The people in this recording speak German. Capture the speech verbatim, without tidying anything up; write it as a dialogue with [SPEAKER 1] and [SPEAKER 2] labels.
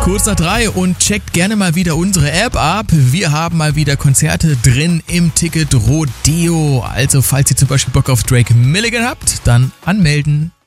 [SPEAKER 1] kurz nach drei und checkt gerne mal wieder unsere App ab. Wir haben mal wieder Konzerte drin im Ticket Rodeo. Also falls ihr zum Beispiel Bock auf Drake Milligan habt, dann anmelden.